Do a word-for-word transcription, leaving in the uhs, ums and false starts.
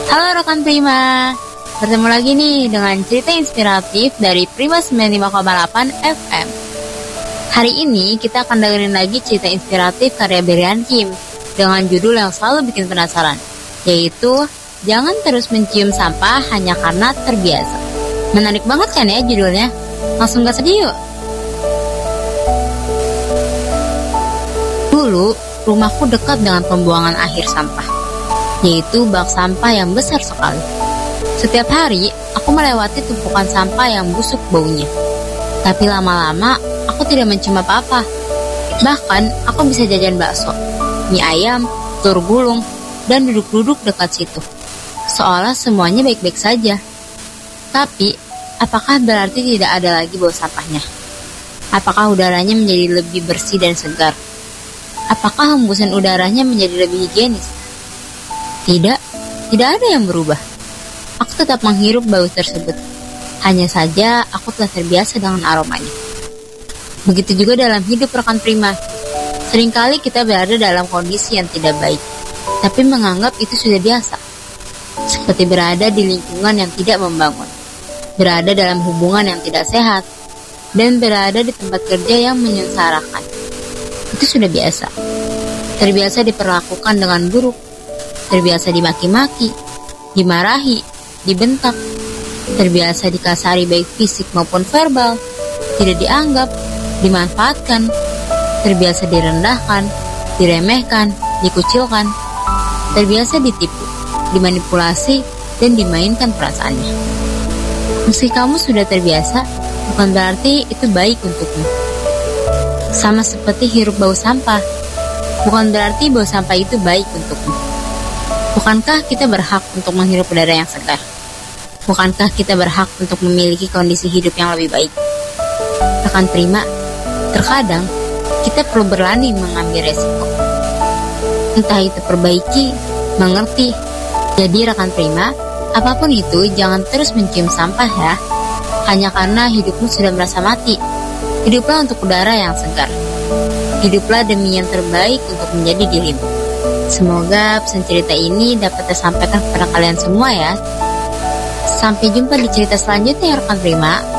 Halo rekan Prima, bertemu lagi nih dengan cerita inspiratif dari Prima sembilan puluh lima koma delapan F M. Hari ini kita akan dengerin lagi cerita inspiratif karya Berlian Kim dengan judul yang selalu bikin penasaran, yaitu Jangan Terus Mencium Sampah Hanya Karena Terbiasa. Menarik banget kan ya judulnya? Langsung gas aja yuk. Dulu, rumahku dekat dengan pembuangan akhir sampah, yaitu bak sampah yang besar sekali. Setiap hari, aku melewati tumpukan sampah yang busuk baunya. Tapi lama-lama, aku tidak mencium apa-apa. Bahkan, aku bisa jajan bakso, mie ayam, telur gulung, dan duduk-duduk dekat situ. Seolah semuanya baik-baik saja. Tapi, apakah berarti tidak ada lagi bau sampahnya? Apakah udaranya menjadi lebih bersih dan segar? Apakah hembusan udaranya menjadi lebih higienis? Tidak, tidak ada yang berubah. Aku tetap menghirup bau tersebut. Hanya saja aku telah terbiasa dengan aromanya. Begitu juga dalam hidup rekan Prima. Seringkali kita berada dalam kondisi yang tidak baik, tapi menganggap itu sudah biasa. Seperti berada di lingkungan yang tidak membangun, berada dalam hubungan yang tidak sehat, dan berada di tempat kerja yang menyengsarakan. Itu sudah biasa. Terbiasa diperlakukan dengan buruk, terbiasa dimaki-maki, dimarahi, dibentak, terbiasa dikasari baik fisik maupun verbal, tidak dianggap, dimanfaatkan, terbiasa direndahkan, diremehkan, dikucilkan, terbiasa ditipu, dimanipulasi, dan dimainkan perasaannya. Meski kamu sudah terbiasa, bukan berarti itu baik untukmu. Sama seperti hirup bau sampah, bukan berarti bau sampah itu baik untukmu. Bukankah kita berhak untuk menghirup udara yang segar? Bukankah kita berhak untuk memiliki kondisi hidup yang lebih baik? Rekan Prima, terkadang kita perlu berani mengambil resiko. Entah itu perbaiki, mengerti. Jadi rekan Prima, apapun itu jangan terus mencium sampah ya. Hanya karena hidupmu sudah merasa mati. Hiduplah untuk udara yang segar. Hiduplah demi yang terbaik untuk menjadi dirimu. Semoga pesan cerita ini dapat tersampaikan kepada kalian semua ya. Sampai jumpa di cerita selanjutnya ya rekan Prima.